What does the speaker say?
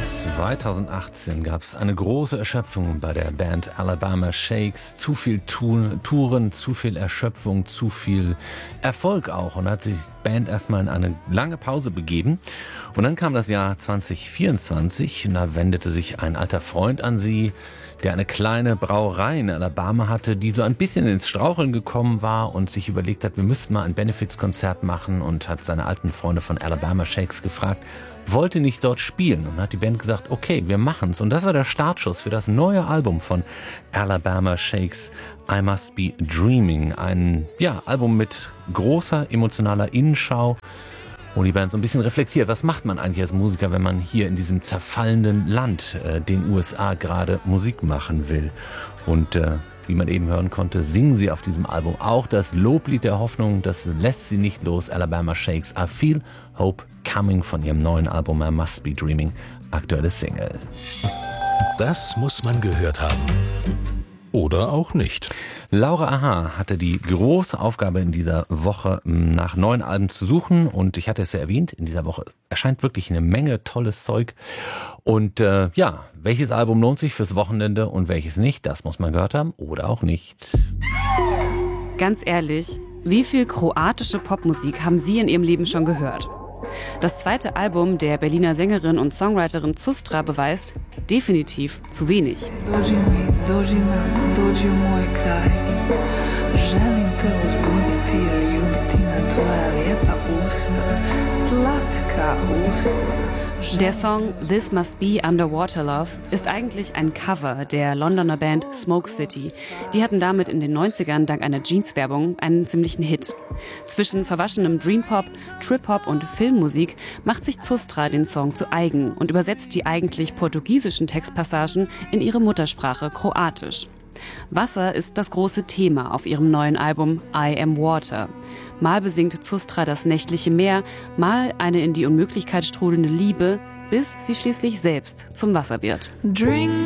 2018 gab es eine große Erschöpfung bei der Band Alabama Shakes. Zu viel Touren, zu viel Erschöpfung, zu viel Erfolg auch. Und da hat sich die Band erstmal in eine lange Pause begeben. Und dann kam das Jahr 2024 und da wendete sich ein alter Freund an sie, der eine kleine Brauerei in Alabama hatte, die so ein bisschen ins Straucheln gekommen war und sich überlegt hat, wir müssten mal ein Benefizkonzert machen, und hat seine alten Freunde von Alabama Shakes gefragt, wollte nicht dort spielen, und hat die Band gesagt, okay, wir machen's. Und das war der Startschuss für das neue Album von Alabama Shakes, I Must Be Dreaming. Ein Album mit großer emotionaler Innenschau, wo die Band so ein bisschen reflektiert, was macht man eigentlich als Musiker, wenn man hier in diesem zerfallenden Land, den USA, gerade Musik machen will. Und wie man eben hören konnte, singen sie auf diesem Album auch das Loblied der Hoffnung, das lässt sie nicht los. Alabama Shakes, I Feel Hope Coming, von ihrem neuen Album I Must Be Dreaming, aktuelle Single. Das muss man gehört haben. Oder auch nicht. Laura Aha hatte die große Aufgabe in dieser Woche, nach neuen Alben zu suchen. Und ich hatte es ja erwähnt, in dieser Woche erscheint wirklich eine Menge tolles Zeug. Und welches Album lohnt sich fürs Wochenende und welches nicht, das muss man gehört haben oder auch nicht. Ganz ehrlich, wie viel kroatische Popmusik haben Sie in Ihrem Leben schon gehört? Das zweite Album der Berliner Sängerin und Songwriterin Zustra beweist, definitiv zu wenig. Dođi nam, dođi u moj kraj. Želim te uzbuditi i ljubiti na tvoja lijepa usta, slatka usta. Der Song This Must Be Underwater Love ist eigentlich ein Cover der Londoner Band Smoke City. Die hatten damit in den 90ern dank einer Jeans-Werbung einen ziemlichen Hit. Zwischen verwaschenem Dreampop, Trip-Hop und Filmmusik macht sich Zustra den Song zu eigen und übersetzt die eigentlich portugiesischen Textpassagen in ihre Muttersprache Kroatisch. Wasser ist das große Thema auf ihrem neuen Album I Am Water. Mal besingt Zustra das nächtliche Meer, mal eine in die Unmöglichkeit strudelnde Liebe, bis sie schließlich selbst zum Wasser wird. Drink